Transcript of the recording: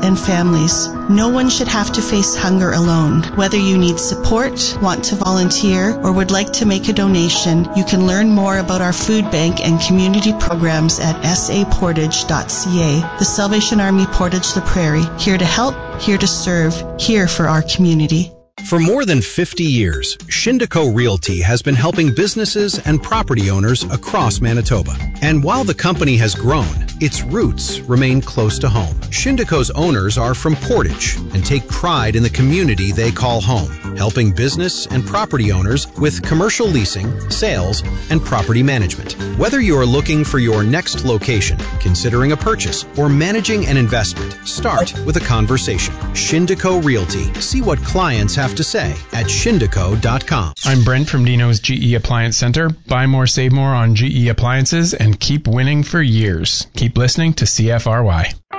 and families. No one should have to face hunger alone. Whether you need support, want to volunteer, or would like to make a donation, you can learn more about our food bank and community programs at saportage.ca. The Salvation Army Portage La Prairie, here to help, here to serve, here for our community. For more than 50 years, Shindeco Realty has been helping businesses and property owners across Manitoba. And while the company has grown, its roots remain close to home. Shindeco's owners are from Portage and take pride in the community they call home, helping business and property owners with commercial leasing, sales, and property management. Whether you are looking for your next location, considering a purchase, or managing an investment, start with a conversation. Shindeco Realty. See what clients have to say at Shindeco.com. I'm Brent from Dino's GE Appliance Center. Buy more, save more on GE appliances and keep winning for years. Keep listening to CFRY.